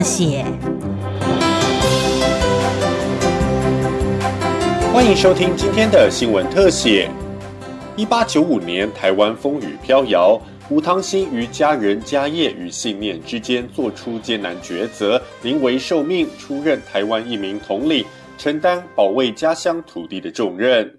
写。 欢迎收听今天的新闻特写。1895年，台湾风雨飘摇，吴汤兴于家人、家业与信念之间做出艰难抉择，临危受命，出任台湾一名统领，承担保卫家乡土地的重任。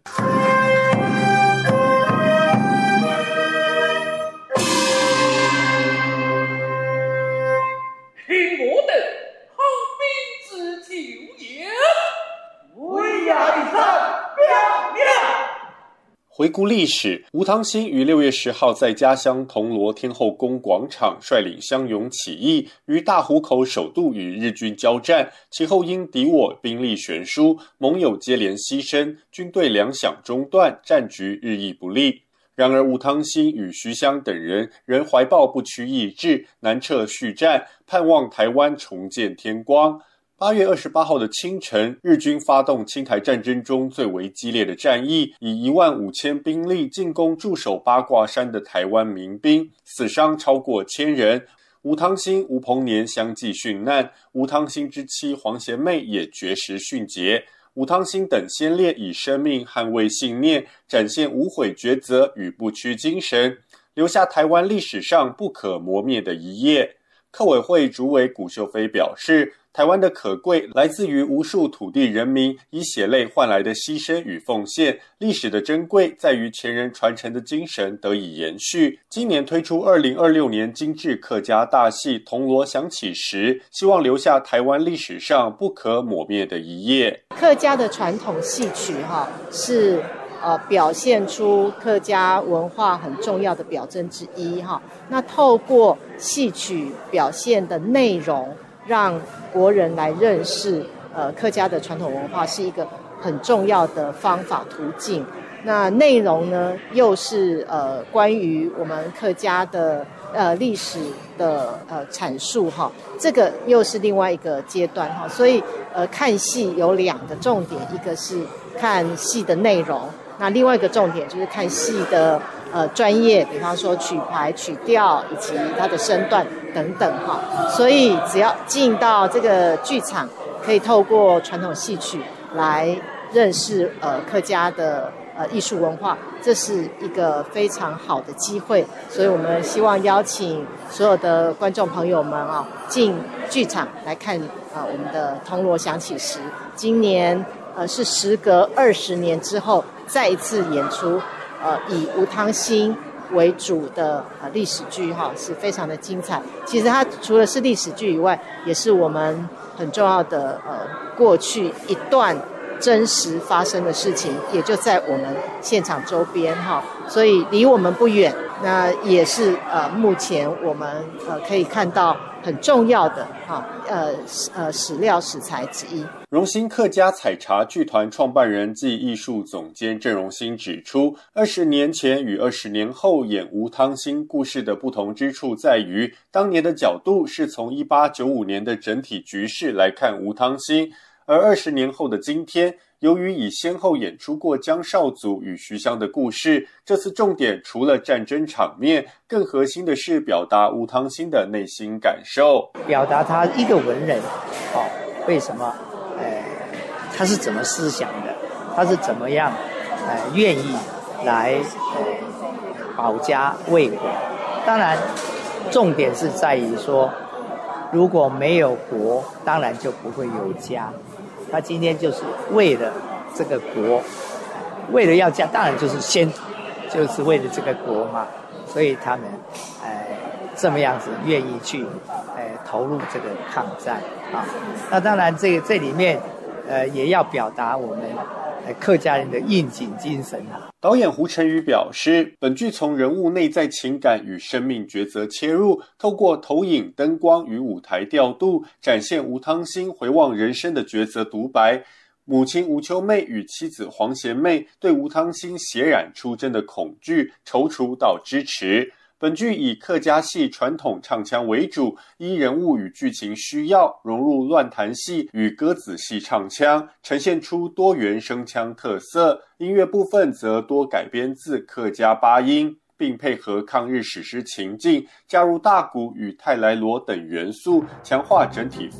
回顾历史，吴汤兴于6月10号在家乡铜锣天后宫广场率领乡勇起义，于大湖口首度与日军交战，其后因敌我兵力悬殊，盟友接连牺牲，军队粮饷中断，战局日益不利。然而吴汤兴与徐湘等人仍怀抱不屈意志，南撤续战，盼望台湾重见天光。8月28号的清晨，日军发动侵台战争中最为激烈的战役，以15000兵力进攻驻守八卦山的台湾民兵，死伤超过1000人。吴汤兴、吴鹏年相继殉难，吴汤兴之妻黄贤妹也绝食殉节。吴汤兴等先烈以生命捍卫信念，展现无悔抉择与不屈精神，留下台湾历史上不可磨灭的一页。客委会主委古秀飞表示，台湾的可贵来自于无数土地人民以血泪换来的牺牲与奉献，历史的珍贵在于前人传承的精神得以延续。今年推出2026年精致客家大戏《铜锣响起时》，希望留下台湾历史上不可抹灭的一页。 客家的传统戏曲是表现出客家文化很重要的表征之一那透过戏曲表现的内容，让国人来认识客家的传统文化是一个很重要的方法途径。那内容呢，又是关于我们客家的历史的阐述这个又是另外一个阶段所以看戏有2个重点，一个是看戏的内容，那另外一个重点就是看戏的专业，比方说曲牌、曲调以及它的身段等等所以只要进到这个剧场，可以透过传统戏曲来认识客家的艺术文化，这是一个非常好的机会。所以我们希望邀请所有的观众朋友们进剧场来看我们的铜锣响起时。今年是时隔20年之后再一次演出以吴汤兴为主的历史剧是非常的精彩。其实它除了是历史剧以外，也是我们很重要的过去一段真实发生的事情，也就在我们现场周边所以离我们不远。那也是目前我们可以看到很重要的史料史材之一。 荣兴客家采茶剧团创办人暨艺术总监郑荣兴指出，20年前与20年后演吴汤兴故事的不同之处在于，当年的角度是从1895年的整体局势来看吴汤兴，而20年后的今天，由于已先后演出过江少祖与徐湘的故事，这次重点除了战争场面，更核心的是表达吴汤兴的内心感受， 表达他一个文人为什么他是怎么思想的，他是怎么样愿意来保家卫国。当然重点是在于说，如果没有国，当然就不会有家。他今天就是为了这个国，为了要家，当然就是为了这个国嘛，所以他们这么样子愿意去投入这个抗战那当然这里面也要表达我们客家人的应景精神导演胡晨宇表示，本剧从人物内在情感与生命抉择切入，透过投影、灯光与舞台调度，展现吴汤兴回望人生的抉择独白。母亲吴秋妹与妻子黄贤妹对吴汤兴血染出征的恐惧、踌躇到支持。本剧以客家戏传统唱腔为主，依人物与剧情需要，融入乱弹戏与歌子戏唱腔，呈现出多元声腔特色。音乐部分则多改编自客家八音，并配合抗日史诗情境，加入大鼓与泰来锣等元素，强化整体